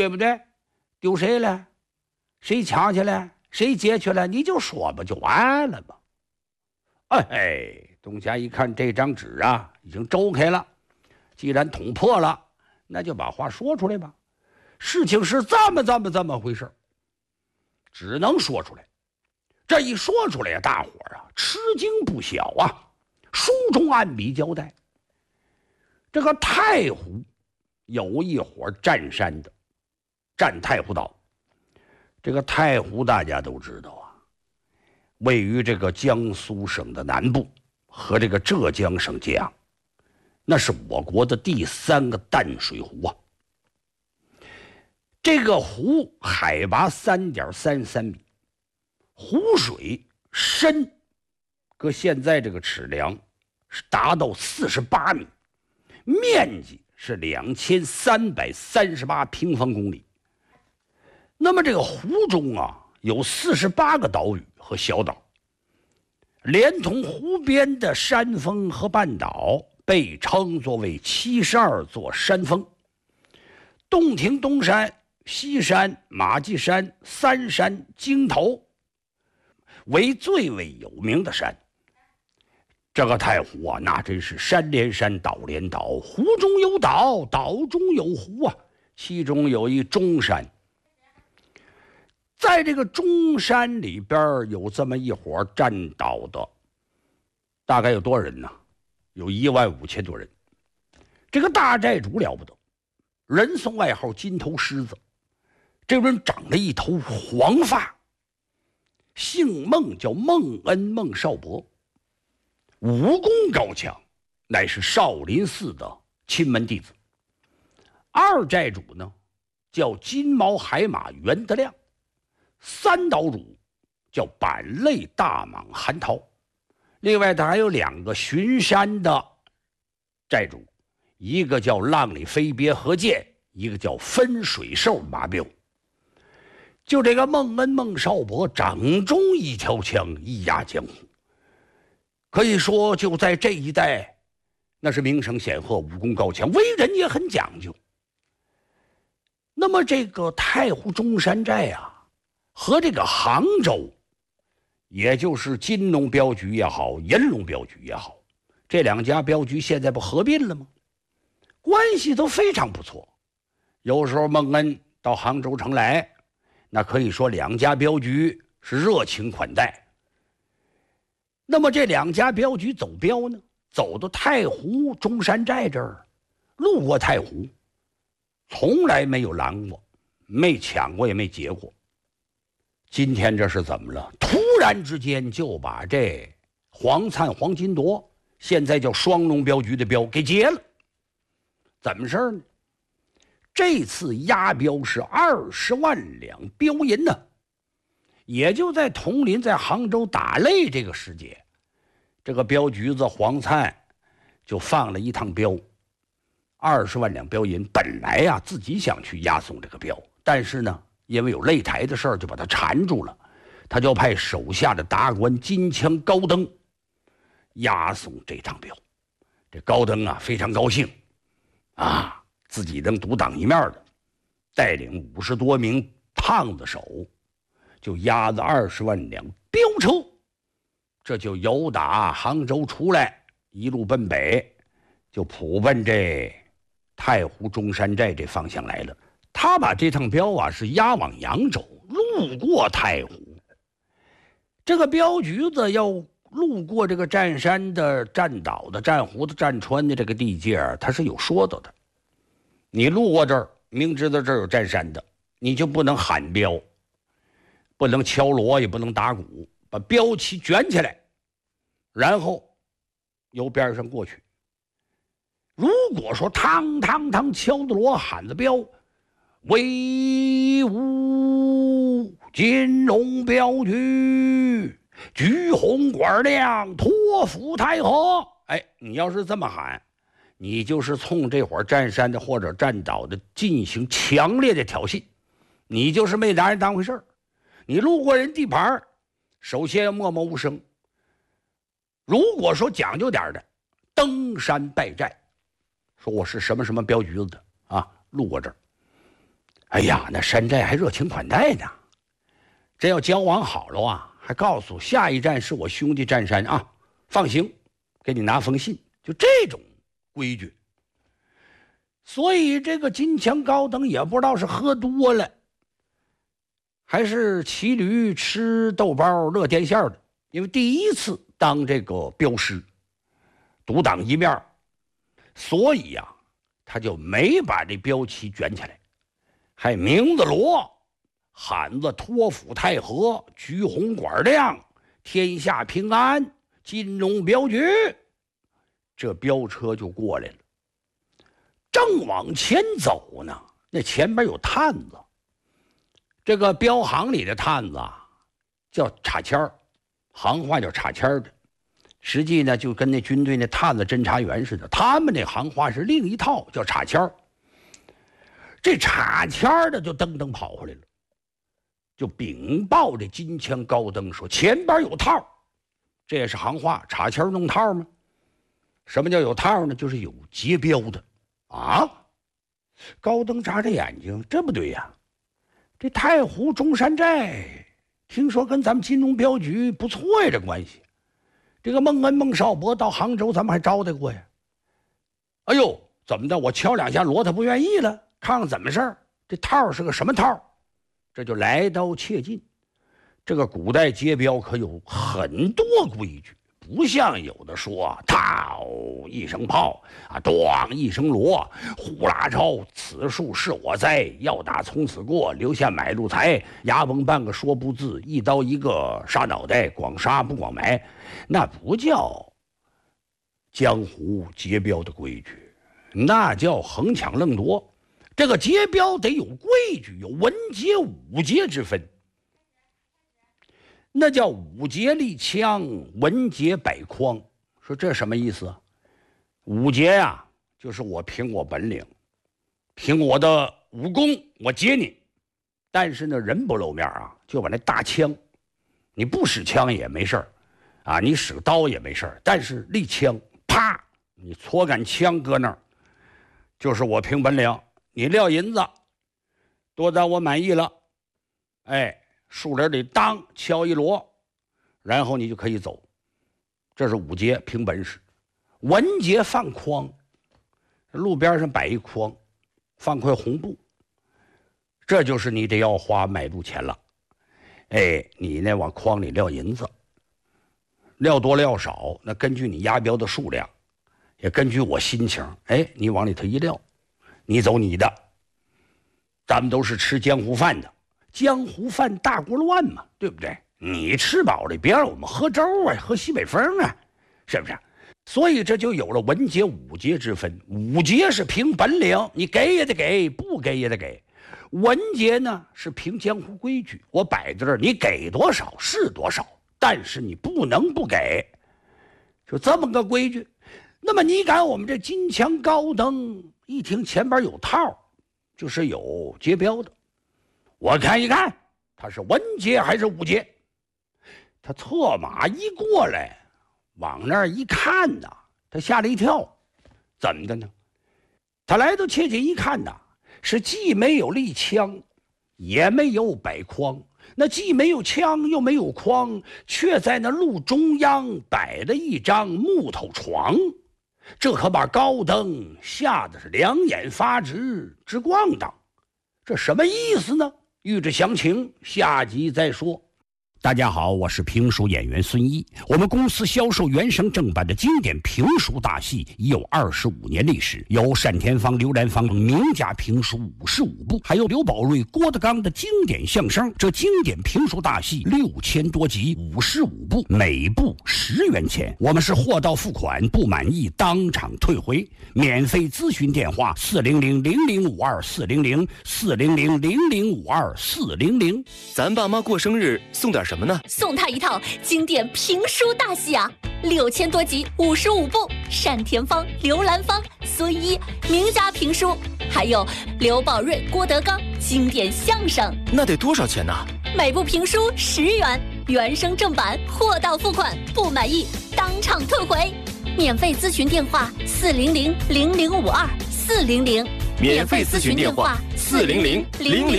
对不对？丢谁了？谁抢去了？谁劫去了？你就说吧，就完了吧。哎，东家一看这张纸啊，已经周开了，既然捅破了，那就把话说出来吧。事情是这么回事，只能说出来。这一说出来呀，大伙儿啊吃惊不小啊。书中暗笔交代，这个太湖有一伙占山的，占太湖岛。这个太湖大家都知道啊，位于这个江苏省的南部和这个浙江省接壤，那是我国的第3个淡水湖啊。这个湖海拔3.33米，湖水深，搁现在这个尺量是达到48米，面积是2338平方公里。那么这个湖中啊，有48个岛屿和小岛，连同湖边的山峰和半岛，被称作为72座山峰。洞庭东山、西山、马髻山、三山、鲸头为最为有名的山。这个太湖啊，那真是山连山，岛连岛，湖中有岛，岛中有湖啊。其中有一中山，在这个中山里边有这么一伙占岛的，大概有多少人呢？有15000多人。这个大寨主了不得，人送外号金头狮子。这人长了一头黄发，姓孟，叫孟恩孟少伯，武功高强，乃是少林寺的亲门弟子。二寨主呢，叫金毛海马袁德亮。三岛主叫板类大蟒韩涛。另外他还有2个巡山的寨主，一个叫浪里飞鳖何健，一个叫分水兽马彪。就这个孟恩孟少伯掌中一条枪，一压江湖，可以说就在这一带那是名声显赫，武功高强，为人也很讲究。那么这个太湖中山寨啊，和这个杭州，也就是金龙镖局也好，银龙镖局也好，这2家镖局现在不合并了吗？关系都非常不错。有时候孟恩到杭州城来，那可以说2家镖局是热情款待。那么这2家镖局走镖呢，走到太湖中山寨这儿，路过太湖，从来没有拦过，没抢过，也没劫过。今天这是怎么了？突然之间就把这黄灿、黄金铎，现在叫双龙镖局的镖给劫了。怎么事呢？这次押镖是20万两镖银呢。也就在铜陵在杭州打擂这个时节，这个镖局子黄灿就放了一趟镖，20万两镖银。本来呀自己想去押送这个镖，但是呢因为有擂台的事儿，就把他缠住了。他就派手下的达官金枪高登押送这趟镖。这高登啊非常高兴啊，自己能独当一面的，带领50多名胖子手，就押着20万两镖车，这就由打杭州出来，一路奔北，就普奔这太湖中山寨这方向来了。他把这趟镖啊是押往扬州，路过太湖。这个镖局子要路过这个占山的、占岛的、占湖的、占川的这个地界，它是有说道的。你路过这儿，明知道这儿有占山的，你就不能喊镖，不能敲锣，也不能打鼓，把镖旗卷起来，然后由边上过去。如果说当当当敲的锣，喊的镖，威武金龙镖局，举红管亮，托付太和。哎，你要是这么喊，你就是冲这伙占山的或者占岛的进行强烈的挑衅，你就是没拿人当回事儿。你路过人地盘，首先要默默无声。如果说讲究点的，登山拜寨，说我是什么什么镖局子的啊，路过这儿， 哎呀，那山寨还热情款待呢。这要交往好了啊，还告诉下一站是我兄弟占山啊，放行，给你拿封信，就这种规矩。所以这个金枪高登也不知道是喝多了，还是骑驴吃豆包乐颠馅的，因为第一次当这个镖师，独当一面，所以啊，他就没把这镖旗卷起来，还名字锣，喊着托府太和，鞠红管亮，天下平安，金龙镖局，这镖车就过来了。正往前走呢，那前边有探子，这个镖行里的探子啊，叫插签儿，行话叫插签儿的，实际呢就跟那军队那探子侦察员似的，他们那行话是另一套，叫插签儿。这插签儿的就噔噔跑回来了，就禀报这金枪高登说前边有套，这也是行话，插签儿弄套吗？什么叫有套呢？就是有劫镖的啊。高登眨着眼睛，这不对呀，这太湖中山寨听说跟咱们金龙镖局不错呀，这关系。这个孟恩孟少伯到杭州咱们还招待过呀。哎呦，怎么的，我敲两下锣他不愿意了，看看怎么事儿，这套是个什么套？这就来刀切近。这个古代劫镖可有很多规矩，不像有的说套一声炮啊，咣一声锣，呼啦超，此树是我栽，要打从此过，留下买路财，牙崩半个说不字，一刀一个杀脑袋，光杀不光埋，那不叫江湖劫镖的规矩，那叫横抢愣夺。这个劫镖得有规矩，有文劫武劫之分，那叫武劫立枪，文劫摆筐。说这什么意思啊？武劫呀，就是我凭我本领，凭我的武功，我劫你。但是呢，人不露面啊，就把那大枪，你不使枪也没事儿啊，你使刀也没事儿，但是立枪，啪，你搓杆枪搁那儿，就是我凭本领。你撂银子，多咱我满意了，哎，树林里当敲一锣，然后你就可以走。这是武劫，凭本事。文劫放筐，路边上摆一筐，放块红布，这就是你得要花买路钱了。哎，你呢往筐里撂银子，撂多撂少，那根据你押镖的数量，也根据我心情，哎，你往里头一撂，你走你的。咱们都是吃江湖饭的，江湖饭大锅乱嘛，对不对？你吃饱了别让我们喝粥啊，喝西北风啊，是不是？所以这就有了文劫武劫之分。武劫是凭本领，你给也得给，不给也得给。文劫呢是凭江湖规矩，我摆在这儿，你给多少是多少，但是你不能不给，就这么个规矩。那么你赶我们这金枪高登一听前边有套，就是有劫镖的，我看一看他是文劫还是武劫。他策马一过来，往那儿一看呐，他吓了一跳。怎么的呢？他来到切近一看呐，是既没有立枪，也没有摆筐。那既没有枪又没有筐，却在那路中央摆了一张木头床。这可把高登吓得是两眼发直，直咣当。这什么意思呢？欲知详情，下集再说。大家好，我是评书演员孙一。我们公司销售原声正版的经典评书大戏已有25年历史，有单田芳、刘兰芳名家评书55部，还有刘宝瑞、郭德纲的经典相声。这经典评书大戏6000多集，55部，每部10元钱。我们是货到付款，不满意当场退回。免费咨询电话400-0052-400，400-0052-400。 咱爸妈过生日送点什么呢？ 送他一套经典评书大戏啊，6000多集，55部，单田芳、刘兰芳、孙一名家评书，还有刘宝瑞、郭德纲经典相声。 那得多少钱呢？ 每部评书10元，原声正版，货到付款，不满意当场退回。免费咨询电话400-0052-400， 免费咨询电话 400 00